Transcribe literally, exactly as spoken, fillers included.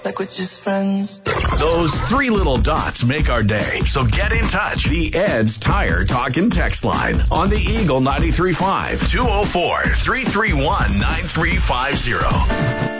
like we're just friends. Those three little dots make our day. So get in touch. The Ed's Tire Talk and Text line on the Eagle ninety-three point five, two oh four, three three one, nine three five zero.